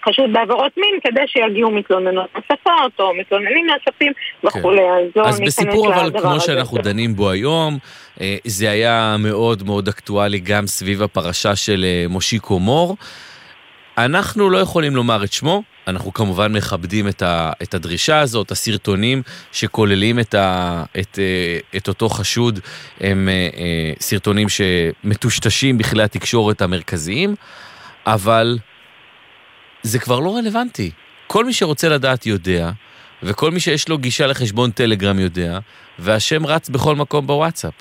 חשוד בעבירות מין, כדי שיגיעו מתלוננות נוספות או מתלוננים נוספים וכולי. אז בסיפור אבל כמו שאנחנו דנים בו היום, זה היה מאוד מאוד אקטואלי גם סביב הפרשה של מושיקו מור. אנחנו לא יכולים לומר את שמו, אנחנו כמובן מכבדים את הדרישה הזאת, הסרטונים שכוללים את אותו חשוד, הם סרטונים שמטושטשים בכלי התקשורת המרכזיים, אבל זה כבר לא רלוונטי. כל מי שרוצה לדעת יודע, וכל מי שיש לו גישה לחשבון טלגרם יודע, והשם רץ בכל מקום בוואטסאפ.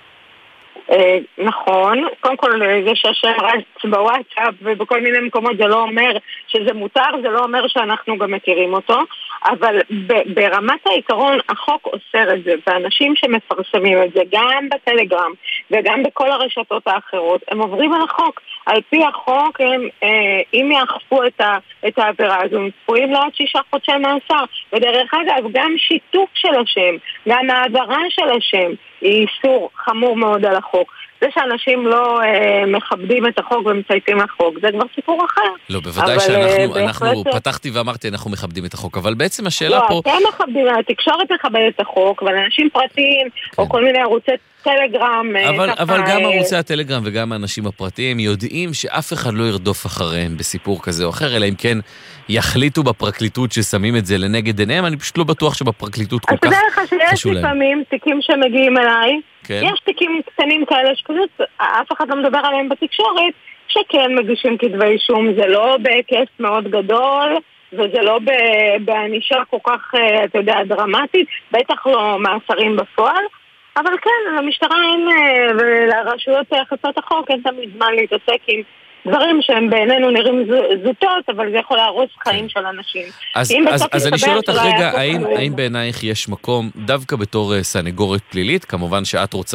נכון, קודם כל זה שהשם רץ בוואטסאפ ובכל מיני מקומות זה לא אומר שזה מותר, זה לא אומר שאנחנו גם מכירים אותו, אבל ברמת העיקרון החוק אוסר את זה, ואנשים שמפרסמים את זה גם בטלגרם וגם בכל הרשתות האחרות, הם עוברים על החוק. על פי החוק הם, אם יאכפו את העבירה הזו, הם צפויים לעוד 6 חודשי מאסר. ודרך אגב, גם שיתוף של השם, גם העברה של השם, היא איסור חמור מאוד על החוק. זה שאנשים לא מכבדים את החוק ומצייתים לחוק, זה כבר סיפור אחר. לא, בוודאי שאנחנו פתחתי ואמרתי, אנחנו מכבדים את החוק, אבל בעצם השאלה פה... לא, אתם מכבדים, התקשורת מכבדת את החוק, אבל אנשים פרטיים, או כל מיני ערוצי טלגרם... אבל גם ערוצי הטלגרם וגם האנשים הפרטיים יודעים שאף אחד לא ירדוף אחריהם בסיפור כזה או אחר, אלא אם כן יחליטו בפרקליטות ששמים את זה לנגד עיניהם, אני פשוט לא בטוח שבפרקליטות כל כך חשוב להם. אז תדע לך שיש לפעמים תיקים שמגיעים אליי, יש תיקים קטנים כאלה שפשוט אף אחד לא מדבר עליהם בתקשורת, שכן מגישים כתבי אישום, זה לא בהיקף מאוד גדול, וזה לא בענישה כל כך, אתה יודע, דרמטית, בטח לא מאסרים בפועל, אבל כן, למשטרה אין, ולרשויות אכיפת החוק אין תמיד זמן להתעסק עם דברים שהם בעינינו נראים זוטות, אבל זה יכול להרוס חיים של אנשים. אז אני שואל אותך רגע, האם בעינייך יש מקום, דווקא בתור סנגורית פלילית, כמובן שאת רוצה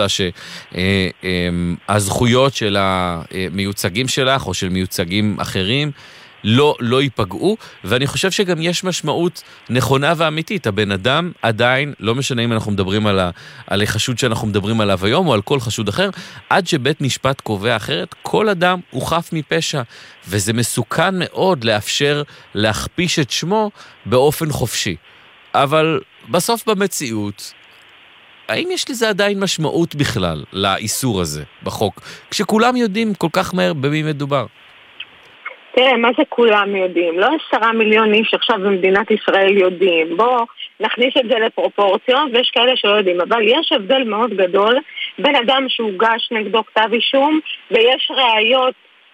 שהזכויות של המיוצגים שלך, או של מיוצגים אחרים, לא ייפגעו, ואני חושב שגם יש משמעות נכונה ואמיתית. הבן אדם עדיין, לא משנה אם אנחנו מדברים על החשוד שאנחנו מדברים עליו היום, או על כל חשוד אחר, עד שבית משפט קובע אחרת, כל אדם הוא חף מפשע, וזה מסוכן מאוד לאפשר להכפיש את שמו באופן חופשי. אבל בסוף במציאות, האם יש לזה עדיין משמעות בכלל לאיסור הזה בחוק, כשכולם יודעים כל כך מהר במי מדובר? תראה, מה זה כולם יודעים? לא 10 מיליון איש עכשיו במדינת ישראל יודעים. בוא נכניס את זה לפרופורציות, ויש כאלה שלא יודעים. אבל יש הבדל מאוד גדול בין אדם שהוגש נגדו כתב אישום, ויש ראיות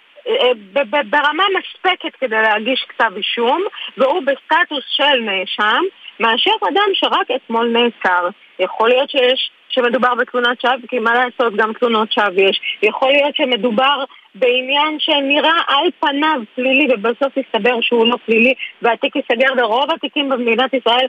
ברמה מספקת כדי להגיש כתב אישום, והוא בסטטוס של נאשם, מאשר אדם שרק אתמול נעצר. יכול להיות שמדובר בתלונת שווא, כי מה לעשות, גם תלונות שווא יש. יכול להיות שמדובר בעניין שנראה על פניו פלילי, ובסוף יסתבר שהוא לא פלילי, והתיק יסגר, ורוב התיקים במדינת ישראל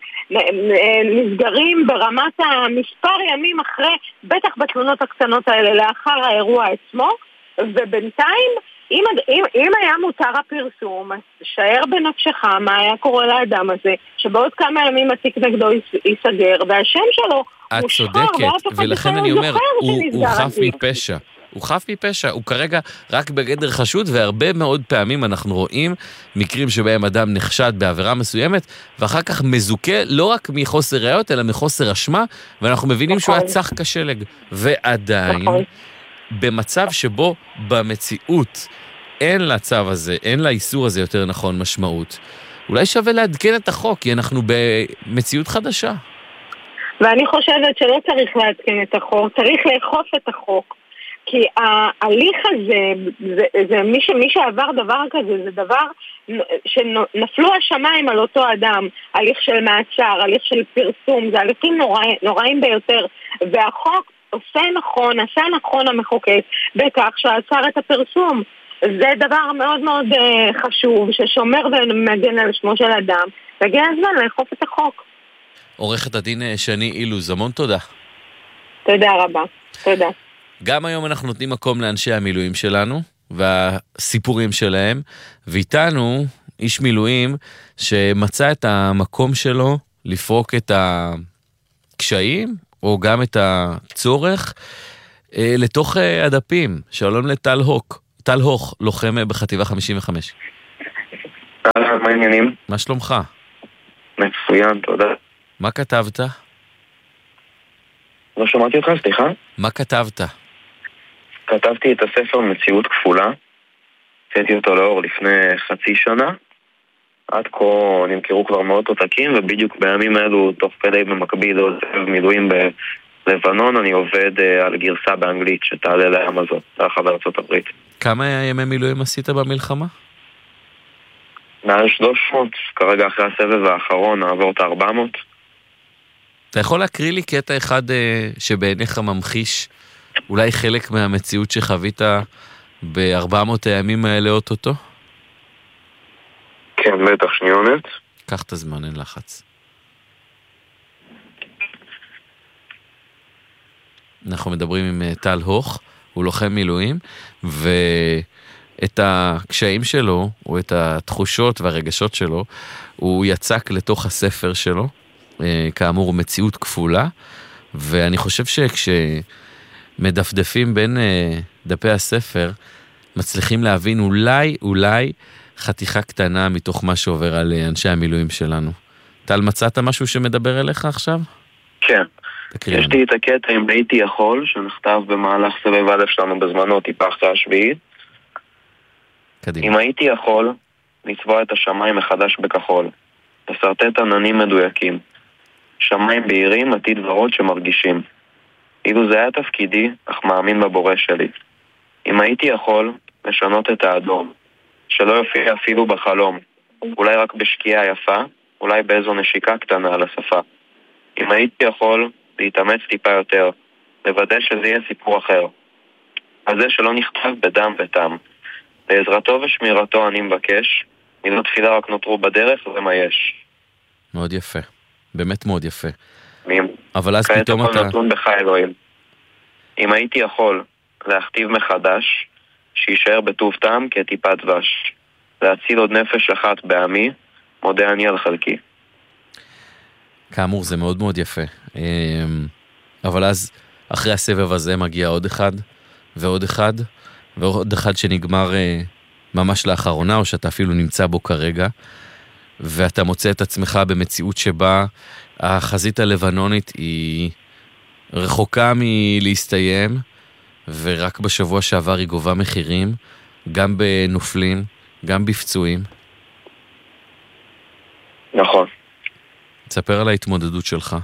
נסגרים ברמת המספר ימים אחרי, בטח בתלונות הקטנות האלה, לאחר האירוע עצמו, ובינתיים, אם היה מותר הפרסום, שער בנפשך מה היה קורה לאדם הזה, שבעוד כמה ימים התיק נגדו ייסגר, והשם שלו את צודקת, ולכן אני אומר, הוא חף מפשע. הוא חף מפשע, הוא כרגע רק בגדר חשוד, והרבה מאוד פעמים אנחנו רואים מקרים שבהם אדם נחשד בעבירה מסוימת, ואחר כך מזוכה לא רק מחוסר ראיות, אלא מחוסר אשמה, ואנחנו מבינים שהוא היה צח כשלג. ועדיין, במצב שבו במציאות אין לצו הזה, אין לאיסור הזה יותר נכון משמעות, אולי שווה לעדכן את החוק, כי אנחנו במציאות חדשה. ואני חושבת שלא צריך לעדכן את החוק, צריך לאכוף את החוק. כי ההליך הזה, זה מי שעבר דבר כזה, זה דבר שנפלו השמיים על אותו אדם, הליך של מעצר, הליך של פרסום, זה הליכים נוראים ביותר, והחוק עשה נכון המחוקק, בכך שעצר את הפרסום. זה דבר מאוד מאוד חשוב, ששומר ומגן על שמו של אדם, והגיע הזמן לאכוף את החוק. עורכת הדין שני אילוז, המון תודה. תודה רבה, תודה. גם היום אנחנו נותנים מקום לאנשי המילואים שלנו, והסיפורים שלהם, ואיתנו איש מילואים שמצא את המקום שלו לפרוק את הקשיים, או גם את הצורך, לתוך הדפים. שלום לטל הוק, טל הוך, לוחם בחטיבה 55. מה העניינים? מה שלומך? מצוין, תודה. מה כתבת? לא שמעתי אותך, סליחה? מה כתבת? כתבתי את הספר מציאות כפולה. הוצאתי אותו לאור לפני חצי שנה. עד כה נמכרו כבר מאות עותקים, ובדיוק בימים אלו, תוך כדי במקביל עוד מילואים בלבנון, אני עובד על גרסה באנגלית שתעלה לאמזון, ברחבי ארצות הברית. כמה ימי מילואים עשית במלחמה? מעל 300, כרגע אחרי הסבב האחרון נעבור את 400. אתה יכול להקריא לי קטע אחד שבעיניך ממחיש אולי חלק מהמציאות שחווית ב-400 הימים האלה אוטוטו? כן, בטח, שניונת. קח את הזמן, אין לחץ. אנחנו מדברים עם טל הוך, הוא לוחם מילואים, ואת הקשיים שלו, או את התחושות והרגשות שלו, הוא יצק לתוך הספר שלו, כאמור מציאות כפולה, ואני חושב שכשמדפדפים בין דפי הספר, מצליחים להבין אולי חתיכה קטנה מתוך מה שעובר על אנשי המילואים שלנו. טל, מצאת משהו שמדבר אליך עכשיו? כן. יש לי את הקטע אם הייתי יכול, שנכתב במהלך סבב א' שלנו בזמנו, טיפה אחרי השביעית. קדימה. אם הייתי יכול, לצבוע את השמיים מחדש בכחול. לסרטט עננים מדויקים. שמיים בהירים, עתיד ורוד שמרגישים. אילו זה היה תפקידי, אך מאמין בבורא שלי. אם הייתי יכול, לשנות את האדום. שלא יופיע אפילו בחלום. אולי רק בשקיעה יפה, אולי באיזו נשיקה קטנה על השפה. אם הייתי יכול, להתאמץ טיפה יותר, לוודא שזה יהיה סיפור אחר. על זה שלא נכתב בדם וטעם. בעזרתו ושמירתו אני מבקש, מילות תפילה רק נותרו בדרך, זה מה יש. מאוד יפה, באמת מאוד יפה. אבל אז פתאום אתה... נתון בך אלוהים. אם הייתי יכול להכתיב מחדש, שישאר בטוב טעם כטיפת דבש. להציל עוד נפש אחת בעמי, מודה אני על חלקי. כאמור, זה מאוד מאוד יפה. אבל אז, אחרי הסבב הזה מגיע עוד אחד, ועוד אחד, ועוד אחד שנגמר ממש לאחרונה, או שאתה אפילו נמצא בו כרגע, ואתה מוצא את עצמך במציאות שבה החזית הלבנונית היא רחוקה מלהסתיים, ורק בשבוע שעבר היא גובה מחירים, גם בנופלים, גם בפצועים. נכון. תספר על ההתמודדות שלך.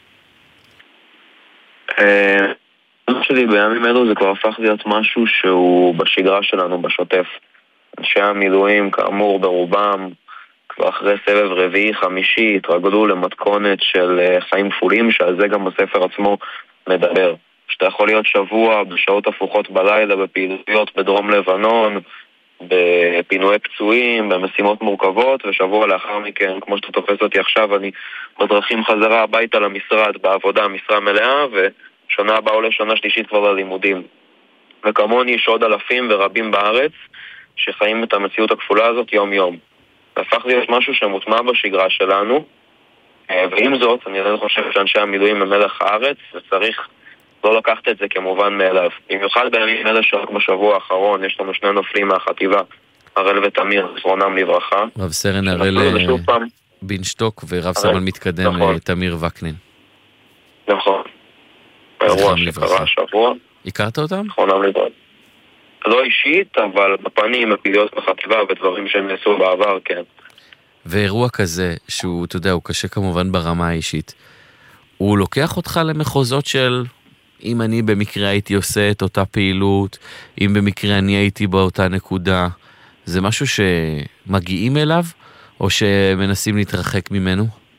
שלי בימים אלו זה כבר הפך להיות משהו שהוא בשגרה שלנו, בשוטף. אנשי המילואים, כאמור, ברובם, כבר אחרי סבב רביעי, חמישי, התרגלו למתכונת של חיים כפולים, שעל זה גם הספר עצמו מדבר. שאתה יכול להיות שבוע בשעות הפוכות בלילה, בפעילויות בדרום לבנון, בפינוי פצועים, במשימות מורכבות, ושבוע לאחר מכן, כמו שאתה תופס אותי עכשיו, אני בדרכים חזרה הביתה למשרד, בעבודה, משרה מלאה, ושנה הבאה עולה שנה שלישית כבר ללימודים. וכמוני יש עוד אלפים ורבים בארץ שחיים את המציאות הכפולה הזאת יום יום. והפך להיות משהו שמוטמע בשגרה שלנו, ועם זאת, אני לא חושב שאנשי המילואים הם מלח הארץ, וצריך לא לקחת את זה כמובן מאליו. במיוחד בימים אלה שרק בשבוע האחרון יש לנו שני נופלים מהחטיבה, הראל ותמיר, זכרונם לברכה. רב סרן הראל בן שטוק ורב סרן מתקדם נכון. תמיר וקנין. נכון. באירוע שקרה השבוע. הכרת אותם? זכרונם לברכה. לא אישית, אבל בפנים, בפעילויות בחטיבה ודברים שהם נעשו בעבר, כן. ואירוע כזה, שהוא, אתה יודע, הוא קשה כמובן ברמה האישית, הוא לוקח אותך למחוזות של אם אני במקרה הייתי עושה את אותה פעילות, אם במקרה אני הייתי באותה נקודה, זה משהו שמגיעים אליו, או שמנסים להתרחק ממנו?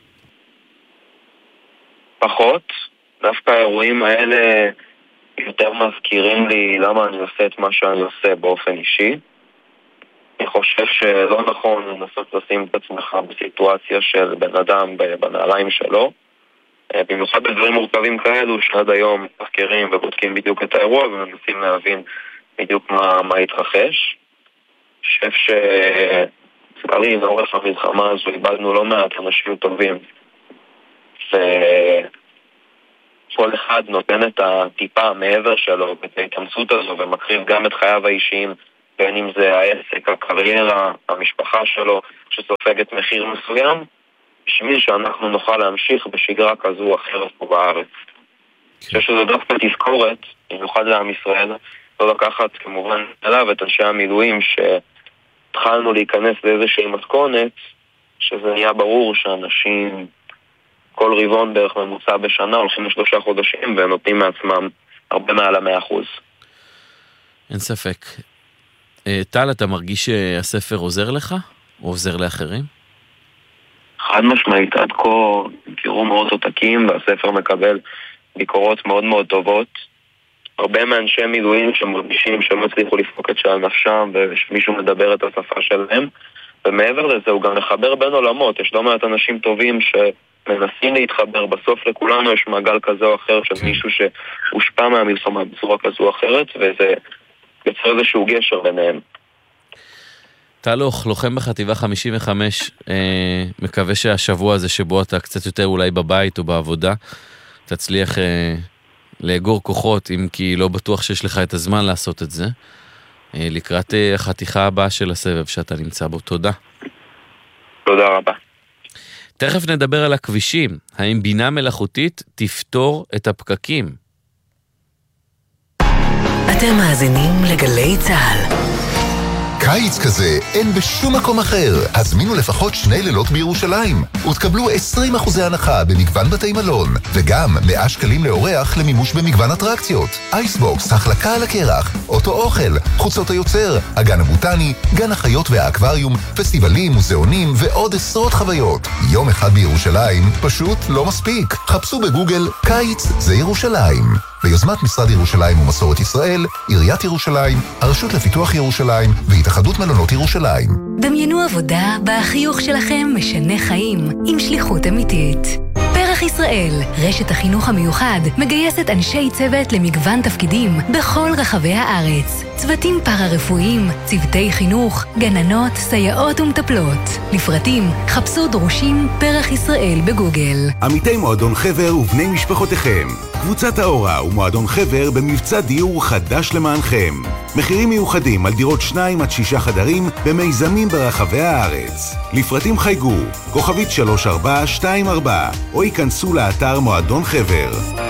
פחות. דווקא האירועים האלה יותר מזכירים לי למה אני עושה את מה שאני עושה באופן אישי. אני חושב שלא נכון לנסות לשים את עצמך בסיטואציה של בן אדם בנעליים שלו. במיוחד בדברים מורכבים כאלו שעד היום תחקרים ובודקים בדיוק את האירוע ומנסים להבין בדיוק מה התרחש. אני חושב שסקרי לאורך המלחמה הזו איבדנו לא מעט אנשים טובים, וכל אחד נותן את הטיפה מעבר שלו את ההתאמצות הזו ומקריב גם את חייו האישיים, בין אם זה העסק, הקריירה, המשפחה שלו. אני שסופגת מחיר מסוים, בשביל שאנחנו נוכל להמשיך בשגרה כזו או אחרת פה בארץ. אני חושב שזה דווקא תזכורת, במיוחד לעם ישראל, לא לקחת כמובן אליו את אנשי המילואים שהתחלנו להיכנס לאיזושהי מתכונת, שזה נהיה ברור שאנשים כל רבעון בערך ממוצע בשנה הולכים ל3 חודשים ונותנים מעצמם הרבה מעל 100%. אין ספק. טל, אתה מרגיש שהספר עוזר לך? או עוזר לאחרים? חד משמעית, עד כה קירו מאוד עותקים והספר מקבל ביקורות מאוד מאוד טובות. הרבה מאנשי מילואים שמרגישים שהם הצליחו לפרוק את שעל נפשם ושמישהו מדבר את השפה שלהם, ומעבר לזה הוא גם מחבר בין עולמות. יש לא מעט אנשים טובים שמנסים להתחבר, בסוף לכולנו יש מעגל כזה או אחר של מישהו שהושפע מהמלחמה בצורה כזו או אחרת, וזה יוצר איזשהו גשר ביניהם. תהלוך, לוחם בחטיבה 55, מקווה שהשבוע הזה שבו אתה קצת יותר אולי בבית או בעבודה, תצליח לאגור כוחות, אם כי לא בטוח שיש לך את הזמן לעשות את זה, לקראת החתיכה הבאה של הסבב שאתה נמצא בו. תודה. תודה רבה. תכף נדבר על הכבישים. האם בינה מלאכותית תפתור את הפקקים? אתם מאזינים לגלי צהל. קיץ כזה אין בשום מקום אחר. הזמינו לפחות 2 לילות בירושלים ותקבלו 20% הנחה במגוון בתי מלון, וגם 100 שקלים לאורח למימוש במגוון אטרקציות. אייסבוקס, החלקה על הקרח, אוטו אוכל, חוצות היוצר, הגן הבוטני, גן החיות והאקווריום, פסטיבלים, מוזיאונים ועוד עשרות חוויות. יום אחד בירושלים פשוט לא מספיק. חפשו בגוגל קיץ זה ירושלים. ביוזמת משרד ירושלים ומסורת ישראל, עיריית ירושלים, הרשות לפיתוח ירושלים והתאחדות מלונות ירושלים. דמיינו עבודה בה החיוך שלכם משנה חיים עם שליחות אמיתית. פרח ישראל, רשת החינוך המיוחד, מגייסת אנשי צוות למגוון תפקידים בכל רחבי הארץ. צוותים פארה-רפואיים, צוותי חינוך, גננות, סייעות ומטפלות. לפרטים, חפשו דרושים פרח ישראל בגוגל. עמיתי מועדון חבר ובני משפחותיכם. קבוצת האורה ומועדון חבר במבצע דיור חדש למענכם. מחירים מיוחדים על דירות 2-6 חדרים במיזמים ברחבי הארץ. לפרטים חייגו, כוכבית 3424, או ייכנסו לאתר מועדון חבר.